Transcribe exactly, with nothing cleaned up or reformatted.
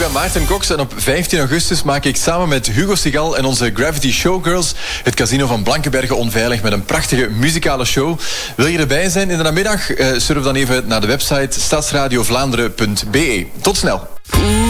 ben Maarten Cox en op vijftien augustus maak ik samen met Hugo Sigal en onze Gravity Showgirls het casino van Blankenberge onveilig met een prachtige muzikale show. Wil je erbij zijn in de namiddag? Uh, surf dan even naar de website stadsradiovlaanderen punt be. Tot snel.